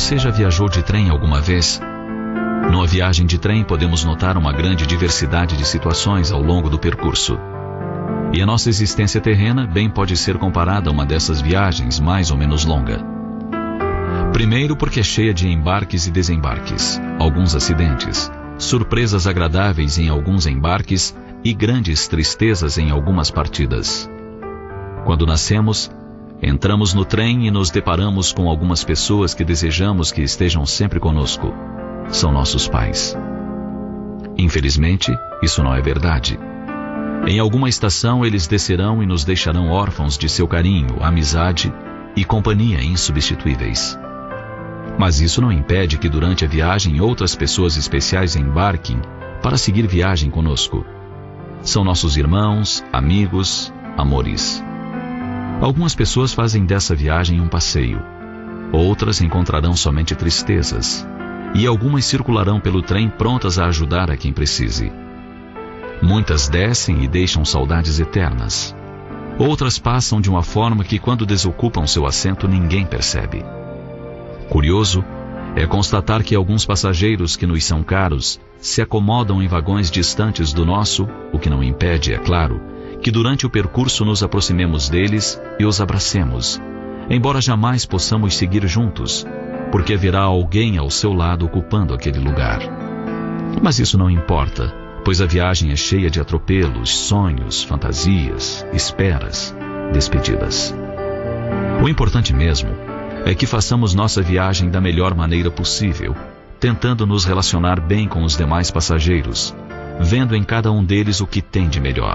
Você já viajou de trem alguma vez? Numa viagem de trem podemos notar uma grande diversidade de situações ao longo do percurso. E a nossa existência terrena bem pode ser comparada a uma dessas viagens mais ou menos longa. Primeiro porque é cheia de embarques e desembarques, alguns acidentes, surpresas agradáveis em alguns embarques e grandes tristezas em algumas partidas. Quando nascemos, entramos no trem e nos deparamos com algumas pessoas que desejamos que estejam sempre conosco. São nossos pais. Infelizmente, isso não é verdade. Em alguma estação eles descerão e nos deixarão órfãos de seu carinho, amizade e companhia insubstituíveis. Mas isso não impede que durante a viagem outras pessoas especiais embarquem para seguir viagem conosco. São nossos irmãos, amigos, amores. Algumas pessoas fazem dessa viagem um passeio. Outras encontrarão somente tristezas. E algumas circularão pelo trem prontas a ajudar a quem precise. Muitas descem e deixam saudades eternas. Outras passam de uma forma que quando desocupam seu assento ninguém percebe. Curioso é constatar que alguns passageiros que nos são caros se acomodam em vagões distantes do nosso, o que não impede, é claro, que durante o percurso nos aproximemos deles e os abracemos, embora jamais possamos seguir juntos, porque haverá alguém ao seu lado ocupando aquele lugar. Mas isso não importa, pois a viagem é cheia de atropelos, sonhos, fantasias, esperas, despedidas. O importante mesmo é que façamos nossa viagem da melhor maneira possível, tentando nos relacionar bem com os demais passageiros, vendo em cada um deles o que tem de melhor.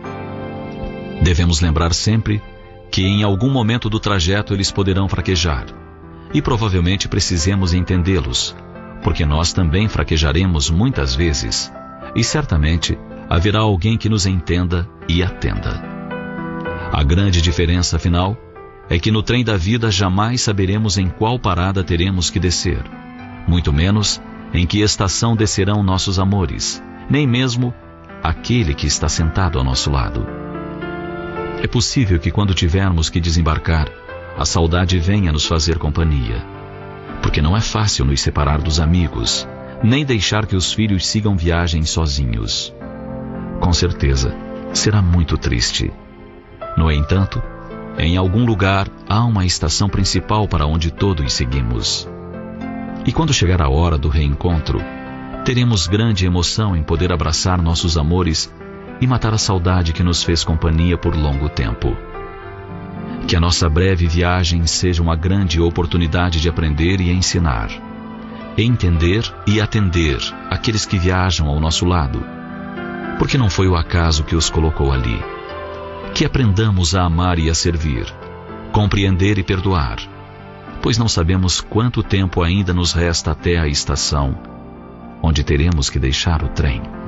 Devemos lembrar sempre que em algum momento do trajeto eles poderão fraquejar, e provavelmente precisemos entendê-los, porque nós também fraquejaremos muitas vezes, e certamente haverá alguém que nos entenda e atenda. A grande diferença, afinal, é que no trem da vida jamais saberemos em qual parada teremos que descer, muito menos em que estação descerão nossos amores, nem mesmo aquele que está sentado ao nosso lado. É possível que quando tivermos que desembarcar, a saudade venha nos fazer companhia, porque não é fácil nos separar dos amigos, nem deixar que os filhos sigam viagens sozinhos. Com certeza, será muito triste. No entanto, em algum lugar há uma estação principal para onde todos seguimos. E quando chegar a hora do reencontro, teremos grande emoção em poder abraçar nossos amores e matar a saudade que nos fez companhia por longo tempo. Que a nossa breve viagem seja uma grande oportunidade de aprender e ensinar, entender e atender aqueles que viajam ao nosso lado, porque não foi o acaso que os colocou ali. Que aprendamos a amar e a servir, compreender e perdoar, pois não sabemos quanto tempo ainda nos resta até a estação onde teremos que deixar o trem.